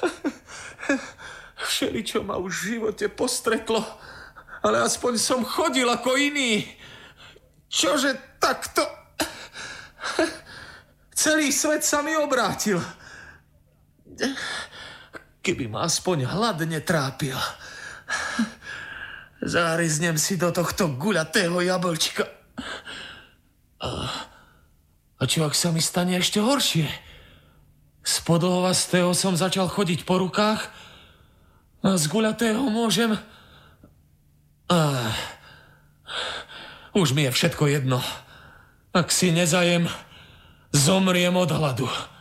Všeličo ma už v živote postretlo, ale aspoň som chodil ako iný. Čože takto? Celý svet sa mi obrátil. Keby ma aspoň hlad netrápil. Záriznem si do tohto guľatého jablčka. A čo ak sa mi stane ešte horšie? Z podlovastého som začal chodiť po rukách a z guľatého môžem... Už mi je všetko jedno. Ak si nezajem, zomriem od hladu.